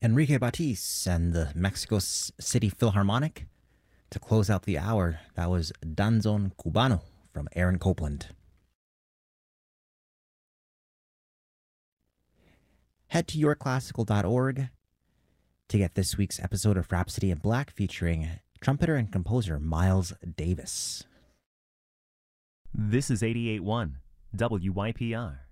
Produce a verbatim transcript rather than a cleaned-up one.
Enrique Batiste and the Mexico City Philharmonic. To close out the hour, that was Danzón Cubano from Aaron Copland. Head to your classical dot org to get this week's episode of Rhapsody in Black featuring trumpeter and composer Miles Davis. This is eighty-eight point one W Y P R.